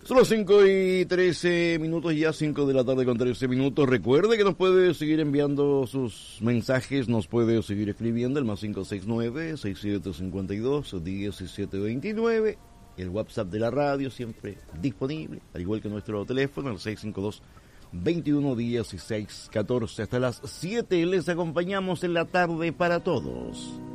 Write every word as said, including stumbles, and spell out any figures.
Son las cinco y trece minutos, ya cinco de la tarde con trece minutos. Recuerde que nos puede seguir enviando sus mensajes, nos puede seguir escribiendo el más cinco seis nueve, seis siete cinco dos, uno siete dos nueve. El WhatsApp de la radio siempre disponible, al igual que nuestro teléfono, el seis cinco dos, veintiuno dieciséis catorce. Hasta las siete les acompañamos en la tarde para todos.